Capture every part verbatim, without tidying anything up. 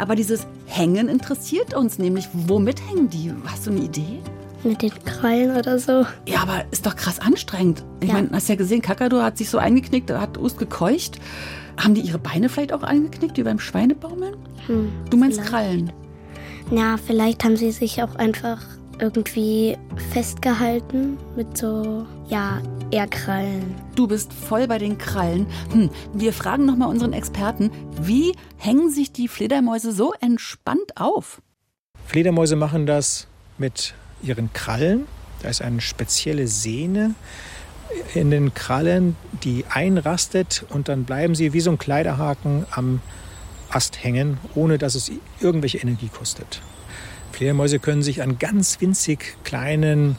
Aber dieses Hängen interessiert uns nämlich. Womit hängen die? Hast du eine Idee? Mit den Krallen oder so. Ja, aber ist doch krass anstrengend. Ich Ja. meine, hast ja gesehen, Kakadu hat sich so eingeknickt, hat Ust gekeucht. Haben die ihre Beine vielleicht auch eingeknickt, wie beim Schweinebaumeln? Hm, Du meinst vielleicht. Krallen? Ja, vielleicht haben sie sich auch einfach irgendwie festgehalten mit so, ja, Ehrkrallen. Du bist voll bei den Krallen. Hm, wir fragen nochmal unseren Experten, wie hängen sich die Fledermäuse so entspannt auf? Fledermäuse machen das mit ihren Krallen. Da ist eine spezielle Sehne in den Krallen, die einrastet und dann bleiben sie wie so ein Kleiderhaken am Ast hängen, ohne dass es irgendwelche Energie kostet. Fledermäuse können sich an ganz winzig kleinen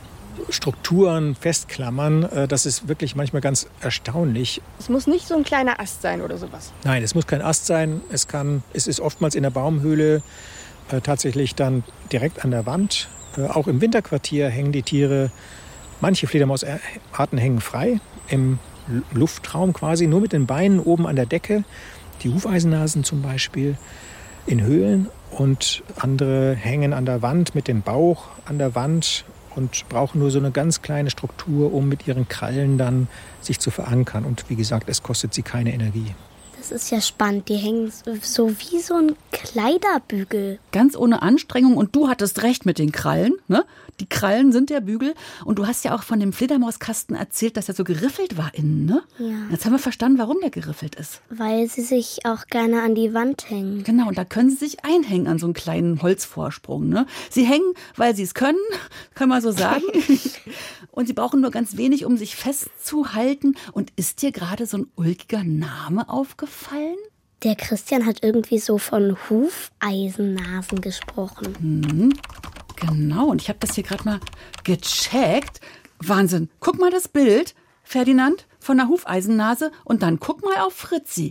Strukturen festklammern. Das ist wirklich manchmal ganz erstaunlich. Es muss nicht so ein kleiner Ast sein oder sowas. Nein, es muss kein Ast sein. Es kann, es ist oftmals in der Baumhöhle äh, tatsächlich dann direkt an der Wand. Äh, auch im Winterquartier hängen die Tiere. Manche Fledermausarten hängen frei im Luftraum quasi, nur mit den Beinen oben an der Decke. Die Hufeisennasen zum Beispiel in Höhlen und andere hängen an der Wand mit dem Bauch an der Wand und brauchen nur so eine ganz kleine Struktur, um mit ihren Krallen dann sich zu verankern. Und wie gesagt, es kostet sie keine Energie. Das ist ja spannend. Die hängen so wie so ein Kleiderbügel. Ganz ohne Anstrengung. Und du hattest recht mit den Krallen, ne? Die Krallen sind der Bügel. Und du hast ja auch von dem Fledermauskasten erzählt, dass er so geriffelt war innen, ne? Ja. Jetzt haben wir verstanden, warum der geriffelt ist. Weil sie sich auch gerne an die Wand hängen. Genau, und da können sie sich einhängen an so einen kleinen Holzvorsprung, ne? Sie hängen, weil sie es können, kann man so sagen. Und sie brauchen nur ganz wenig, um sich festzuhalten. Und ist dir gerade so ein ulkiger Name aufgefallen? Der Christian hat irgendwie so von Hufeisennasen gesprochen. Mhm. Genau, und ich habe das hier gerade mal gecheckt. Wahnsinn. Guck mal das Bild, Ferdinand, von der Hufeisennase. Und dann guck mal auf Fritzi.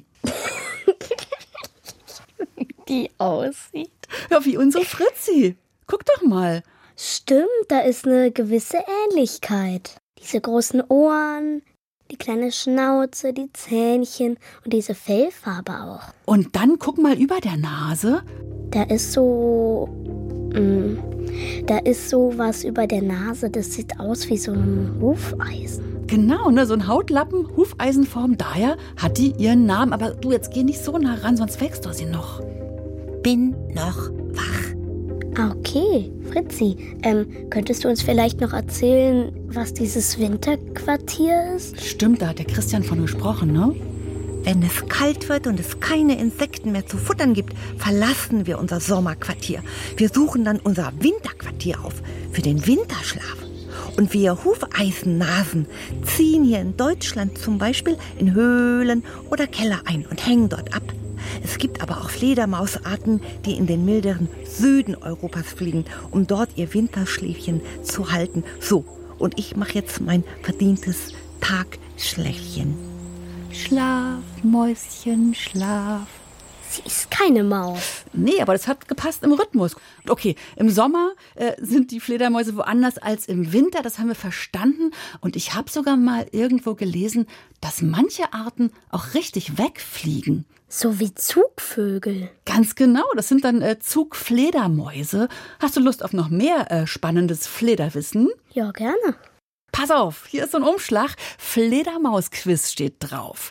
Die aussieht. Ja, wie unsere Fritzi. Guck doch mal. Stimmt, da ist eine gewisse Ähnlichkeit. Diese großen Ohren, die kleine Schnauze, die Zähnchen und diese Fellfarbe auch. Und dann guck mal über der Nase. Da ist so... Mh, da ist so was über der Nase, das sieht aus wie so ein Hufeisen. Genau, ne, so ein Hautlappen, Hufeisenform. Daher hat die ihren Namen. Aber du, jetzt geh nicht so nah ran, sonst wächst du sie noch. Bin noch wach. Ah, okay, Fritzi, ähm, könntest du uns vielleicht noch erzählen, was dieses Winterquartier ist? Stimmt, da hat der Christian von gesprochen, ne? Wenn es kalt wird und es keine Insekten mehr zu futtern gibt, verlassen wir unser Sommerquartier. Wir suchen dann unser Winterquartier auf für den Winterschlaf. Und wir Hufeisennasen ziehen hier in Deutschland zum Beispiel in Höhlen oder Keller ein und hängen dort ab. Es gibt aber auch Fledermausarten, die in den milderen Süden Europas fliegen, um dort ihr Winterschläfchen zu halten. So, und ich mache jetzt mein verdientes Tagschläfchen. Schlaf, Mäuschen, schlaf. Sie ist keine Maus. Nee, aber das hat gepasst im Rhythmus. Okay, im Sommer äh, sind die Fledermäuse woanders als im Winter, das haben wir verstanden. Und ich habe sogar mal irgendwo gelesen, dass manche Arten auch richtig wegfliegen. So wie Zugvögel. Ganz genau, das sind dann äh, Zugfledermäuse. Hast du Lust auf noch mehr äh, spannendes Flederwissen? Ja, gerne. Pass auf, hier ist so ein Umschlag. Fledermaus-Quiz steht drauf.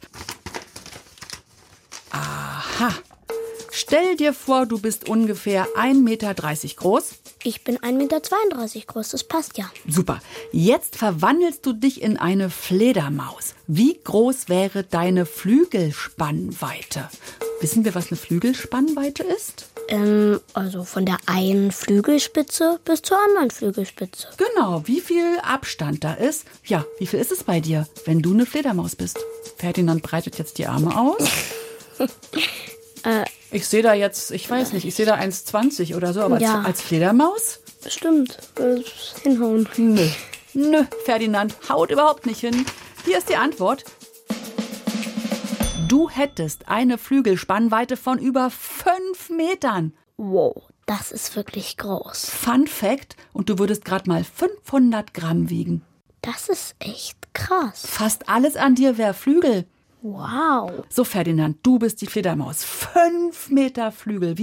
Aha. Stell dir vor, du bist ungefähr ein Meter dreißig groß. Ich bin ein Meter zweiunddreißig groß, das passt ja. Super. Jetzt verwandelst du dich in eine Fledermaus. Wie groß wäre deine Flügelspannweite? Wissen wir, was eine Flügelspannweite ist? Ähm, also von der einen Flügelspitze bis zur anderen Flügelspitze. Genau, wie viel Abstand da ist. Ja, wie viel ist es bei dir, wenn du eine Fledermaus bist? Ferdinand breitet jetzt die Arme aus. äh, ich sehe da jetzt, ich weiß nicht, ich sehe da eins zwanzig oder so, aber ja. als, als Fledermaus? Stimmt, äh, hinhauen. Nö, nö, Ferdinand, haut überhaupt nicht hin. Hier ist die Antwort. Du hättest eine Flügelspannweite von über fünf Metern. Wow, das ist wirklich groß. Fun Fact, und du würdest gerade mal fünfhundert Gramm wiegen. Das ist echt krass. Fast alles an dir wäre Flügel. Wow. So, Ferdinand, du bist die Fledermaus. Fünf Meter Flügel. Wie